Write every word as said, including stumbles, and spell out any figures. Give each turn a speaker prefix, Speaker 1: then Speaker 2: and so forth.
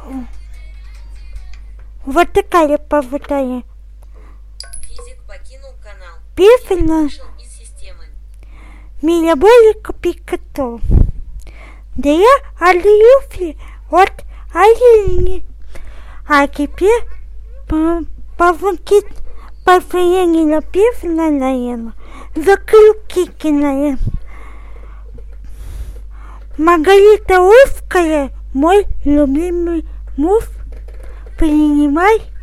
Speaker 1: Вот такая поводая.
Speaker 2: Физик покинул канал.
Speaker 1: Песня
Speaker 2: Вышел из системы.
Speaker 1: меня более копикато. Да я Алиюфи от Алини. А теперь поводит повторение песни, наверное. Заклюки, наверное. Маргарита Узкая, мой любимый муж, принимай